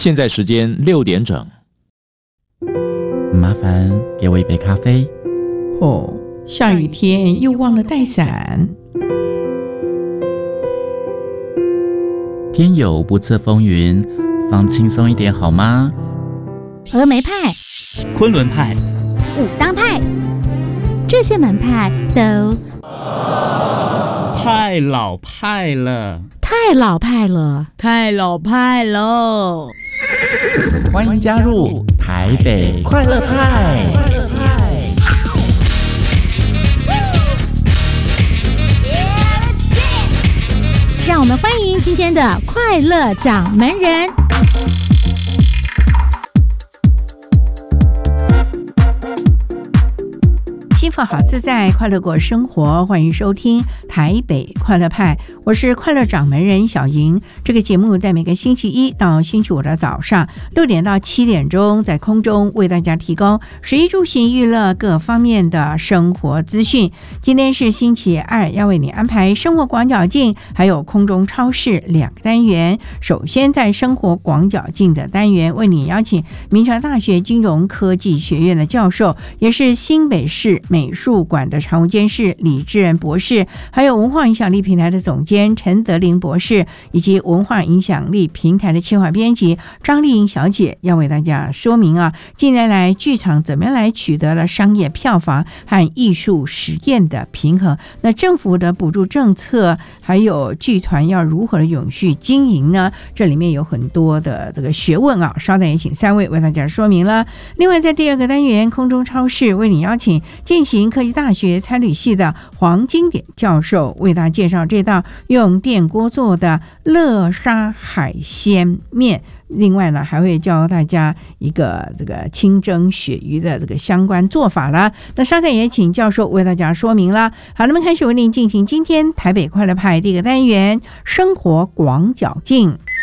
现在时间6点整。 麻烦给我一杯咖啡。 哦，下雨天又忘了带伞。 天有不测风云，放轻松一点好吗？ 峨眉派、 昆仑派、 武当派，这些门派都太老派了， 太老派了， 太老派了！ 欢迎加入台北快乐派。 让我们欢迎今天的快乐掌门人。 幸福好自在，快乐过生活，欢迎收听台北快乐派，我是快乐掌门人小莹。这个节目在每个星期一到星期五的早上6点到7点钟，在空中为大家提供食衣住行娱乐各方面的生活资讯。今天是星期二，要为你安排生活广角镜还有空中超市2个单元。首先在生活广角镜的单元，为你邀请明传大学金融科技学院的教授，也是新北市美术馆的常务监事李志仁博士，还有文化影响力平台的总监陈德霖博士，以及文化影响力平台的企划编辑张丽颖小姐，要为大家说明近年来剧场怎么样来取得了商业票房和艺术实验的平衡。那政府的补助政策，还有剧团要如何的永续经营呢？这里面有很多的这个学问稍等也请3位为大家说明了。另外在第2个单元空中超市，为你邀请进行科技大学餐旅系的黄金典教授，为大家介绍这道用电锅做的乐沙海鲜面。另外呢，还会教大家一个这个清蒸鳕鱼的这个相关做法了。那稍等也请教授为大家说明了。好，那么开始为您进行今天台北快乐派第1个单元生活广角镜。